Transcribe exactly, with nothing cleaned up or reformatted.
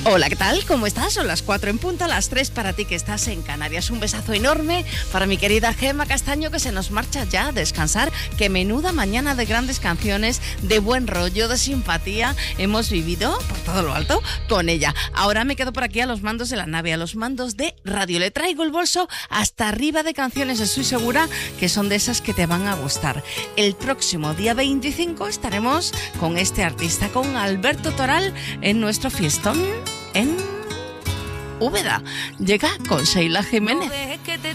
Hola, ¿qué tal? ¿Cómo estás? Son las cuatro en punto, las tres para ti que estás en Canarias. Un besazo enorme para mi querida Gemma Castaño, que se nos marcha ya a descansar. Que menuda mañana de grandes canciones, de buen rollo, de simpatía hemos vivido por todo lo alto con ella. Ahora me quedo por aquí a los mandos de la nave, a los mandos de radio. Le traigo el bolso hasta arriba de canciones, estoy segura que son de esas que te van a gustar. El próximo día veinticinco estaremos con este artista, con Alberto Toral, en nuestro fiestón en Úbeda. Llega con Sheila Jiménez.